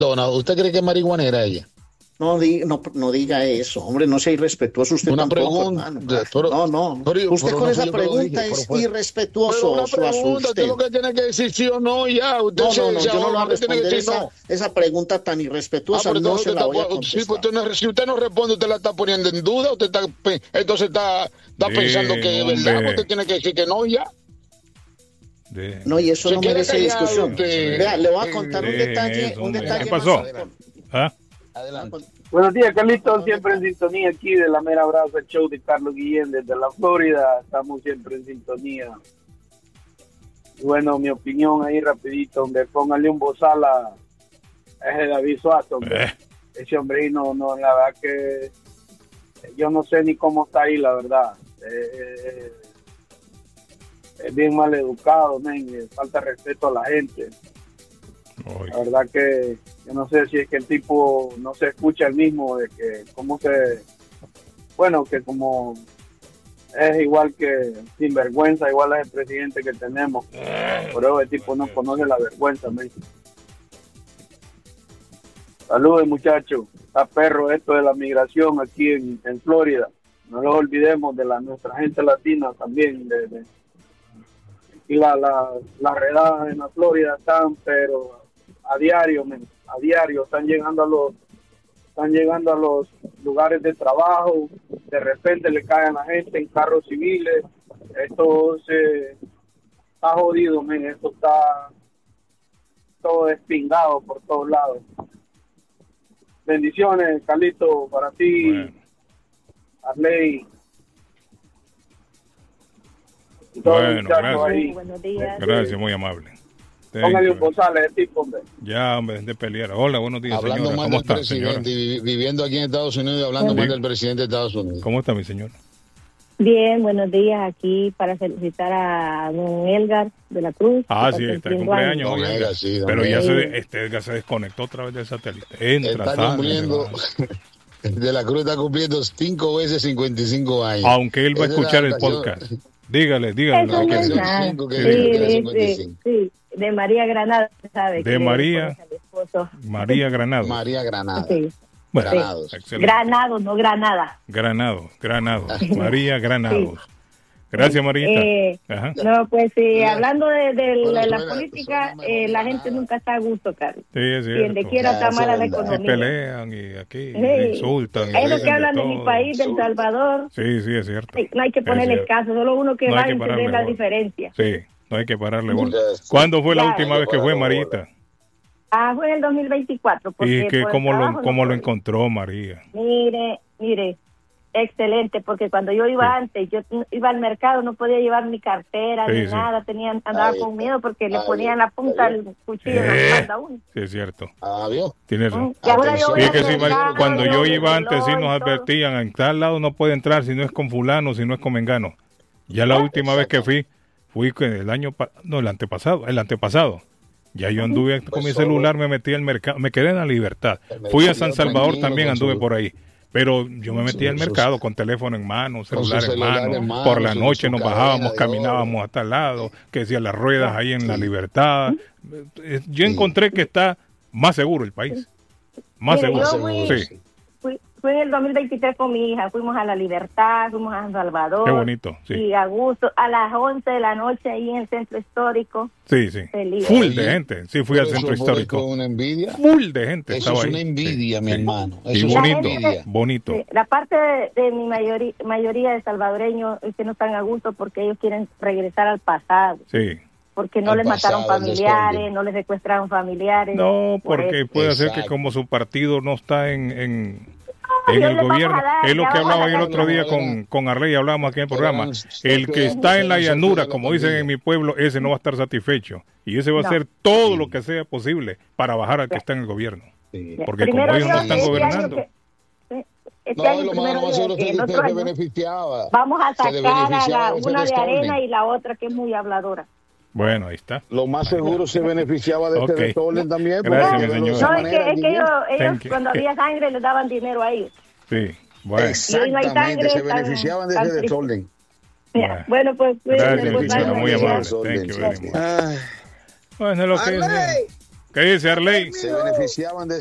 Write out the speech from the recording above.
Dona, ¿usted cree que es marihuanera ella? No diga eso, hombre, no sea irrespetuoso usted Una tampoco, pregunta, hermano. No. Usted con esa pregunta es irrespetuoso una a su pregunta, usted usted. lo que tiene que decir sí o no y ya. Usted No, se yo no le voy a ahorra, usted tiene que responder decir no. esa pregunta tan irrespetuosa, Pero no entonces se la voy a sí, pues contestar. si usted no responde, usted la está poniendo en duda, entonces está pensando que es verdad, usted tiene que decir que no y ya. No, y eso Se no quiere merece callar discusión. usted. Vea, le voy a contar un detalle ¿Qué más pasó? adelante. Adelante. Buenos días, Carlitos, siempre en sintonía aquí de la Mera Brasa, el show de Carlos Guillén desde la Florida. Estamos siempre en sintonía. Y bueno, mi opinión ahí rapidito, hombre, póngale un bozal a ese David Suazo, hombre. Ese hombre no, la verdad que yo no sé ni cómo está ahí, la verdad. Es bien mal educado, falta respeto a la gente. La verdad que yo no sé si es que el tipo no se escucha el mismo, de que que como es igual que sinvergüenza, igual es el presidente que tenemos, pero el tipo no conoce la vergüenza, Saludos, muchachos. Está perro esto de la migración aquí en Florida. No lo olvidemos de nuestra gente latina también. Y las redadas en la Florida están, pero a diario están llegando a los lugares de trabajo. De repente le caen a la gente en carros civiles. Esto está jodido, esto está todo despingado por todos lados. Bendiciones, Carlito, para ti, Arley. Bueno, gracias. Ahí. Buenos días. Gracias, muy amable. Póngale un González, el tipo, hombre. Ya, hombre, de pelear. Hola, buenos días, Hablando señora. mal ¿Cómo del está, presidente señora? viviendo aquí en Estados Unidos y hablando mal del presidente de Estados Unidos. ¿Cómo está, mi señora? Bien, buenos días aquí para felicitar a don Edgar de la Cruz. Sí, está de cumpleaños hoy. Pero ya Edgar se desconectó otra vez del satélite. Está cumpliendo, de la Cruz está cumpliendo 5 veces 55 años. Aunque él va a escuchar el podcast. Dígale. Eso no es nada. Sí, de María Granado, ¿sabe? De María Granado. María Granado. Sí. Bueno, Granados. Granados, no Granada. Granados. María Granados. Gracias, Marita. No, pues sí, hablando de la política, la gente nunca está a gusto, Carlos. Sí, es cierto. Y donde quiera está mala la economía. Y pelean y aquí insultan. Es lo que hablan de mi país, de El Salvador. Sí, es cierto. No hay que ponerle caso, solo uno que va a entender la diferencia. Sí, no hay que pararle bola. ¿Cuándo fue la última vez que fue, Marita? Fue en el 2024. ¿Y cómo lo encontró, María? Mire, excelente, porque cuando yo iba antes, yo iba al mercado, no podía llevar mi cartera ni nada, andaba con miedo porque le ponían la punta del cuchillo en la espalda a uno. Sí, es cierto. Tiene razón. Cuando yo iba antes sí nos advertían, en tal lado no puede entrar si no es con fulano, si no es con mengano. Ya la última vez que fui el antepasado. Ya yo anduve con mi celular, me metí al mercado, me quedé en la Libertad. Fui a San Salvador también, anduve por ahí. Pero yo me metí al mercado con teléfono en mano, celular en mano. Por la noche nos bajábamos, caminábamos hasta el lado, que decía las ruedas ahí en la Libertad. Yo encontré que está más seguro el país. Más seguro. Sí. Fui en el 2023 con mi hija, fuimos a La Libertad, fuimos a San Salvador. Qué bonito, sí. Y a gusto, a las 11 de la noche ahí en el centro histórico. Sí. Feliz. Full de gente, sí, fui al centro histórico. Una envidia. Full de gente Eso estaba es una envidia, mi hermano. Y bonito. Sí, la parte de mi mayoría de salvadoreños es que no están a gusto porque ellos quieren regresar al pasado. Sí. Porque no les mataron familiares, no les secuestraron familiares. No, porque puede ser que como su partido no está en el gobierno, es lo que hablaba yo el otro día con Arley, hablábamos aquí en el programa, el que está en la llanura, como dicen en mi pueblo, ese no va a estar satisfecho, y ese va a hacer todo lo que sea posible para bajar al que está en el gobierno, porque como ellos no están gobernando. Vamos a sacar una de arena y la otra que es muy habladora. Bueno, ahí está. Lo más seguro se beneficiaba de este Stolen también. Gracias, señor. No, es que ellos cuando había sangre les daban dinero a ellos. Sí, bueno. Exactamente, se beneficiaban de ese Stolen. Bueno, pues... Gracias, muy amable. Thank you very much. Bueno, lo que es... ¿Qué dice Arley? Se beneficiaban de